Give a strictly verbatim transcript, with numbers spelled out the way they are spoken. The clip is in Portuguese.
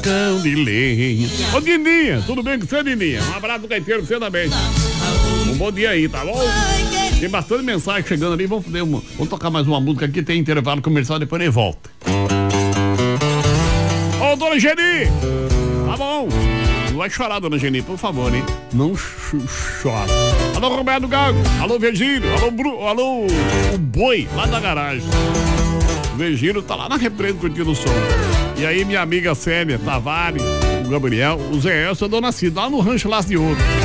fogão de lenha. Ô, Dininha, tudo bem com você, Dininha? Um abraço do gaiteiro, você também. Um bom dia aí, tá bom? Tem bastante mensagem chegando ali, vamos, fazer uma, vamos tocar mais uma música aqui, tem intervalo comercial, depois ele volta. Ô, dona Geni, tá bom? Não vai chorar, dona Geni, por favor, hein? Não ch chora. Alô, Roberto Gago, alô, Virgílio, alô, Bru, alô, o Boi, lá da garagem. O Virgílio tá lá na represa curtindo o som. E aí, minha amiga Célia Tavares, o Gabriel, o Zé Elcio e a dona Cida, lá no Rancho Laço de Ouro.